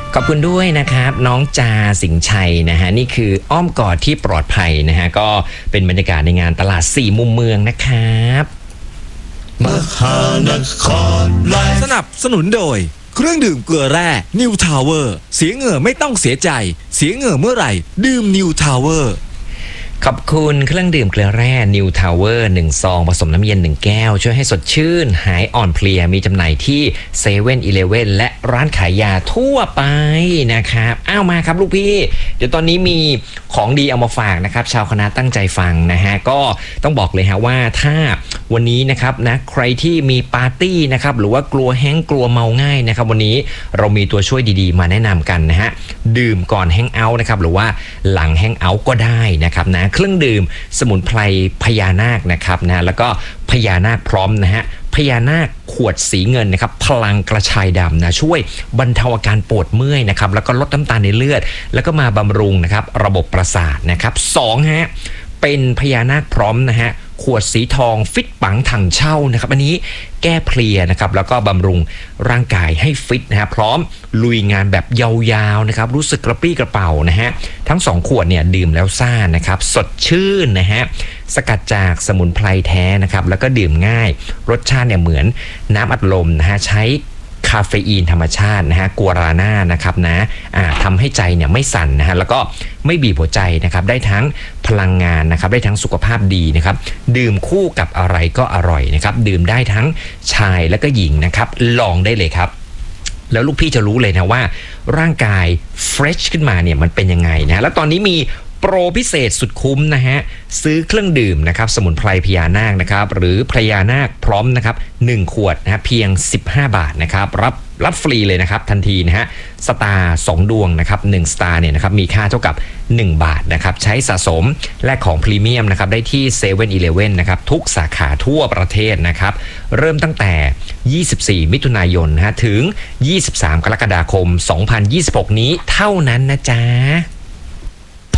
ขอบคุณด้วยนะครับน้องจาสิงห์ชัยนะฮะนี่คืออ้อมกอดที่ปลอดภัยนะฮะก็เป็นบรรยากาศในงานตลาด4มุมเมืองนะครับมหานครไลฟ์สนับสนุนโดยเครื่องดื่มเกลือแร่นิวทาวเวอร์เสียเหงื่อไม่ต้องเสียใจเสียเหงื่อเมื่อไหร่ดื่มนิวทาวเวอร์ขอบคุณเครื่องดื่มเกลือแร่ New Tower 1 ซองผสมน้ำเย็น1แก้วช่วยให้สดชื่นหายอ่อนเพลียมีจำหน่ายที่เซเว่นอีเลฟเว่นและร้านขายยาทั่วไปนะครับมาครับลูกพี่เดี๋ยวตอนนี้มีของดีเอามาฝากนะครับชาวคณะตั้งใจฟังนะฮะก็ต้องบอกเลยฮะว่าถ้าวันนี้นะครับนะใครที่มีปาร์ตี้นะครับหรือว่ากลัวแห้งกลัวเมาง่ายนะครับวันนี้เรามีตัวช่วยดีๆมาแนะนำกันนะฮะดื่มก่อนแฮงเอาท์นะครับหรือว่าหลังแฮงเอาท์ก็ได้นะครับนะเครื่องดื่มสมุนไพรพญานาคนะครับนะแล้วก็พญานาคพร้อมนะฮะพญานาคขวดสีเงินนะครับพลังกระชายดำนะช่วยบรรเทาอาการปวดเมื่อยนะครับแล้วก็ลดน้ำตาลในเลือดแล้วก็มาบำรุงนะครับระบบประสาทนะครับ2ฮะเป็นพญานาคพร้อมนะฮะขวดสีทองฟิตปังถังเช่านะครับอันนี้แก้เพลียนะครับแล้วก็บำรุงร่างกายให้ฟิตนะฮะพร้อมลุยงานแบบยาวๆนะครับรู้สึกกระปรี้กระเป๋านะฮะทั้ง2ขวดเนี่ยดื่มแล้วซ่านะครับสดชื่นนะฮะสกัดจากสมุนไพรแท้นะครับแล้วก็ดื่มง่ายรสชาติเนี่ยเหมือนน้ำอัดลมนะฮะใช้คาเฟอีนธรรมชาตินะฮะกัวราน่านะครับนะทำให้ใจเนี่ยไม่สั่นนะฮะแล้วก็ไม่บีบหัวใจนะครับได้ทั้งพลังงานนะครับได้ทั้งสุขภาพดีนะครับดื่มคู่กับอะไรก็อร่อยนะครับดื่มได้ทั้งชายและก็หญิงนะครับลองได้เลยครับแล้วลูกพี่จะรู้เลยนะว่าร่างกายเฟรชขึ้นมาเนี่ยมันเป็นยังไงนะแล้วตอนนี้มีโปรพิเศษสุดคุ้มนะฮะซื้อเครื่องดื่มนะครับสมุนไพรพญานาคนะครับหรือพญานาคพร้อมนะครับ1ขวดนะฮะเพียง15 บาทนะครับรับฟรีเลยนะครับทันทีนะฮะสตาร์2ดวงนะครับ1สตาร์เนี่ยนะครับมีค่าเท่ากับ1 บาทนะครับใช้สะสมและของพรีเมียมนะครับได้ที่เซเว่นอีเลฟเว่นนะครับทุกสาขาทั่วประเทศนะครับเริ่มตั้งแต่24มิถุนายนนะฮะถึง23กรกฎาคม2026นี้เท่านั้นนะจ๊ะ